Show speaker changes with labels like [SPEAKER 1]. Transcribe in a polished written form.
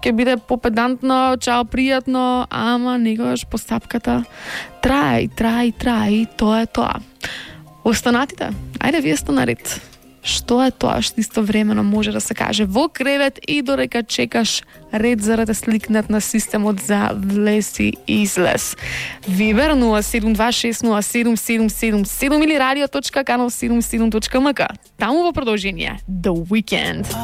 [SPEAKER 1] ќе биде попедантно, чао, пријатно, ама некогаш постапката трае, и тоа е тоа. Останатите, ајде вие сте наред. Што е тоа што истовремено може да се каже во кревет и додека чекаш ред за да те сликнат на системот за влез и излез? Вибер 072607777 или radio.kanal77.mk. Таму во продолжение The Weekend.